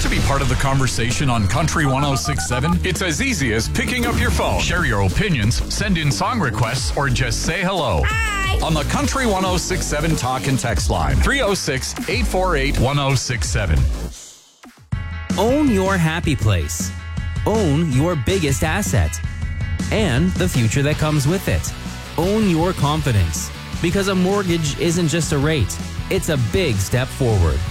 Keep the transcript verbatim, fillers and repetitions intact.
Want to be part of the conversation on Country one oh six point seven? It's as easy as picking up your phone. Share your opinions, send in song requests, or just say hello. Hi. On the Country one oh six point seven talk and text line, three oh six, eight four eight, one oh six seven. Own your happy place. Own your biggest asset. And the future that comes with it. Own your confidence. Because a mortgage isn't just a rate, it's a big step forward.